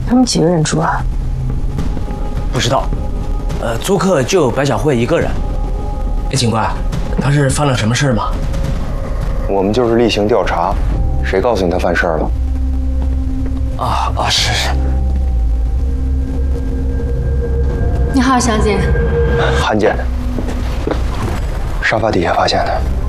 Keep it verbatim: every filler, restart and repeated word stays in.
他们几个人住啊？ 不知道，呃，租客就有白小慧一个人。哎，警官，他是犯了什么事吗？ 我们就是例行调查，谁告诉你他犯事儿了？ 啊啊，是是。 你好，小姐。 函件，沙发底下发现的。